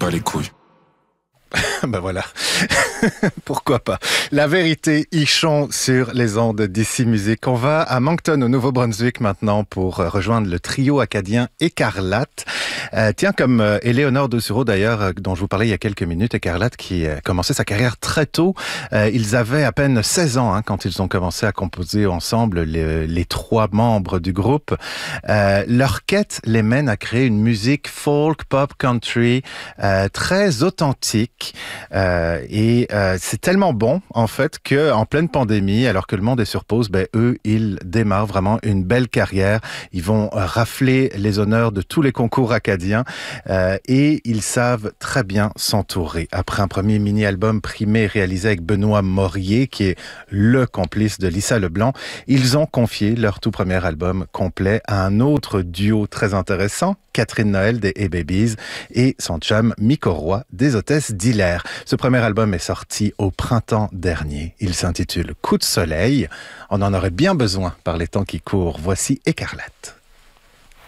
bats les couilles. Ben voilà, pourquoi pas. La vérité, Ichon sur les ondes d'Ici Musique. On va à Moncton, au Nouveau-Brunswick maintenant pour rejoindre le trio acadien Écarlate. Tiens, comme Éléonore Doucereau d'ailleurs, dont je vous parlais il y a quelques minutes, Écarlate qui a commencé sa carrière très tôt. Ils avaient à peine 16 ans quand ils ont commencé à composer ensemble les trois membres du groupe. Leur quête les mène à créer une musique folk, pop, country, très authentique. C'est tellement bon en fait que en pleine pandémie, alors que le monde est sur pause, eux ils démarrent vraiment une belle carrière. Ils vont rafler les honneurs de tous les concours acadiens et ils savent très bien s'entourer. Après un premier mini-album primé réalisé avec Benoît Morier, qui est le complice de Lisa Leblanc, ils ont confié leur tout premier album complet à un autre duo très intéressant, Catherine Noël des A-Babies et son chum Miko Roy des Hôtesses d'Hilaire. Ce premier album est sorti au printemps dernier. Il s'intitule Coup de soleil. On en aurait bien besoin par les temps qui courent. Voici Écarlate.